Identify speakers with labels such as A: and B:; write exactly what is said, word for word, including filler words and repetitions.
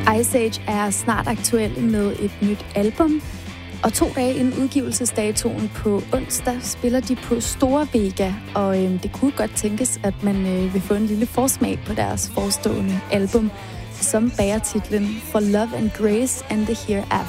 A: Ice Age er snart aktuelle med et nyt album, og to dage inden udgivelsesdatoen på onsdag spiller de på Store Vega, og øh, det kunne godt tænkes, at man øh, vil få en lille forsmag på deres forestående album, som bærer titlen For Love and Grace and the Hereafter.